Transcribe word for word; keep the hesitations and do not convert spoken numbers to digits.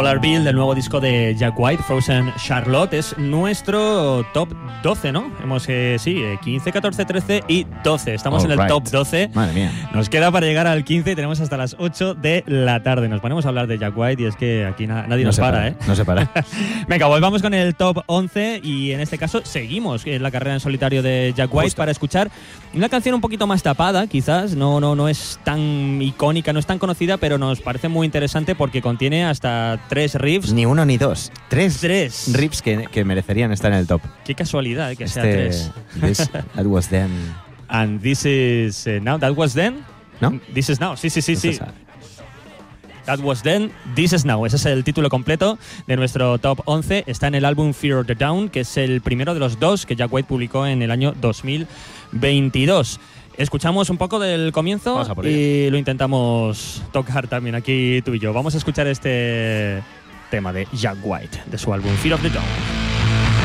Dollar Bill, del nuevo disco de Jack White, Frozen Charlotte, es nuestro top doce, ¿no? Hemos, eh, sí, eh, quince, catorce, trece y doce. Estamos All en el right. top doce. Madre mía. Nos queda para llegar al quince y tenemos hasta las ocho de la tarde. Nos ponemos a hablar de Jack White y es que aquí na- nadie No nos se para, para, ¿eh? No se para. Venga, volvamos con el top once y en este caso seguimos en la carrera en solitario de Jack White. Justo. Para escuchar una canción un poquito más tapada, quizás. No, no, no es tan icónica, no es tan conocida, pero nos parece muy interesante porque contiene hasta tres riffs. Ni uno ni dos. Tres, tres. riffs que, que merecerían estar en el top. Qué casualidad, ¿eh? Que este, sea tres. This, that was then. And this is uh, now. That was then. ¿No? This is now. Sí, sí, sí, Pues sí. esa. That was then, this is now. Ese es el título completo de nuestro top once. Está en el álbum Fear of the Down, que es el primero de los dos que Jack White publicó en el año dos mil veintidós. Escuchamos un poco del comienzo y lo intentamos tocar también aquí tú y yo. Vamos a escuchar este tema de Jack White, de su álbum Fear of the Down.